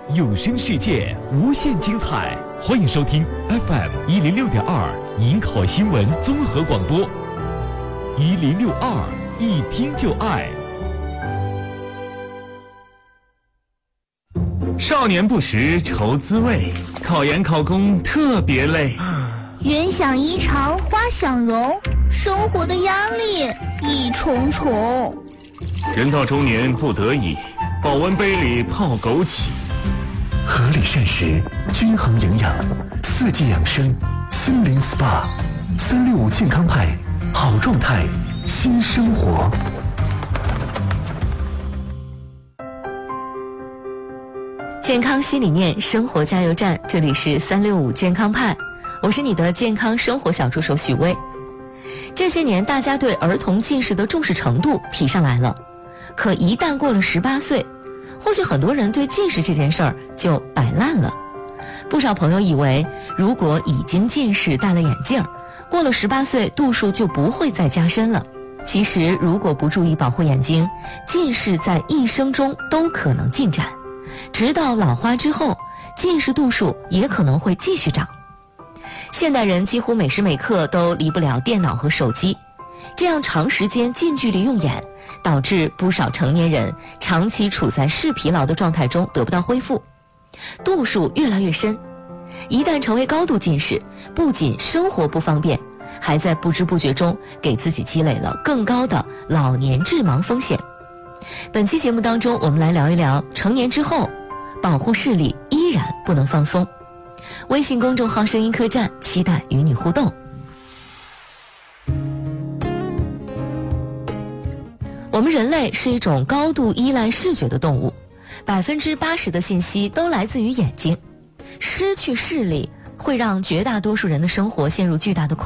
有声世界无限精彩，欢迎收听 FM 106.2营口新闻综合广播，1062一听就爱。少年不识愁滋味，考研考公特别累。 云想衣裳花想容，生活的压力一重重。 人到中年不得已，保温杯里泡枸杞。 合理膳食，均衡营养，四季养生，森林 SPA，365健康派，好状态，新生活。 健康新理念，生活加油站，这里是365健康派，我是你的健康生活小助手许巍。这些年大家对儿童近视的重视程度提上来了，可一旦过了18岁，或许很多人对近视这件事儿就摆烂了。不少朋友以为如果已经近视戴了眼镜，过了18岁度数就不会再加深了。其实如果不注意保护眼睛，近视在一生中都可能进展，直到老花之后，近视度数也可能会继续长。现代人几乎每时每刻都离不了电脑和手机，这样长时间近距离用眼，导致不少成年人长期处在视疲劳的状态中得不到恢复，度数越来越深。一旦成为高度近视，不仅生活不方便，还在不知不觉中给自己积累了更高的老年致盲风险。本期节目当中，我们来聊一聊成年之后保护视力依然不能放松。微信公众号声音客栈期待与你互动。我们人类是一种高度依赖视觉的动物，80%的信息都来自于眼睛。失去视力会让绝大多数人的生活陷入巨大的